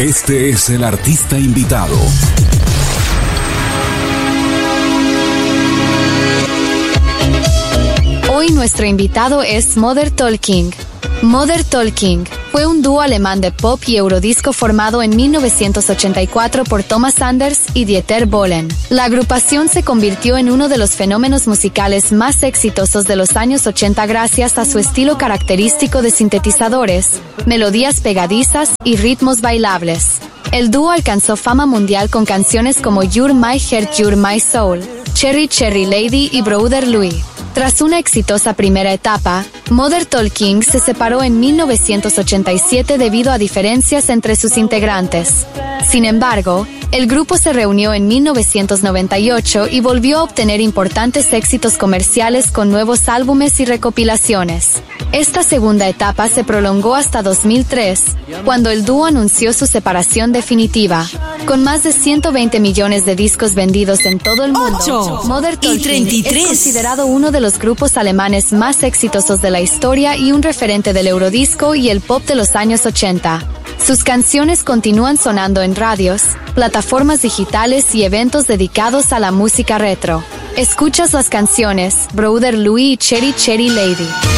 Este es el artista invitado. Hoy nuestro invitado es Mother Talking. Mother Talking fue un dúo alemán de pop y eurodisco formado en 1984 por Thomas Anders y Dieter Bohlen. La agrupación se convirtió en uno de los fenómenos musicales más exitosos de los años 80 gracias a su estilo característico de sintetizadores, melodías pegadizas y ritmos bailables. El dúo alcanzó fama mundial con canciones como You're My Heart, You're My Soul, Cherry Cherry Lady y Brother Louie. Tras una exitosa primera etapa, Mother Talking se separó en 1987 debido a diferencias entre sus integrantes. Sin embargo, el grupo se reunió en 1998 y volvió a obtener importantes éxitos comerciales con nuevos álbumes y recopilaciones. Esta segunda etapa se prolongó hasta 2003, cuando el dúo anunció su separación definitiva. Con más de 120 millones de discos vendidos en todo el mundo, Mother Talking es considerado uno de los grupos alemanes más exitosos de la historia y un referente del eurodisco y el pop de los años 80. Sus canciones continúan sonando en radios, plataformas digitales y eventos dedicados a la música retro. Escuchas las canciones Brother Louie y Cherry Cherry Lady.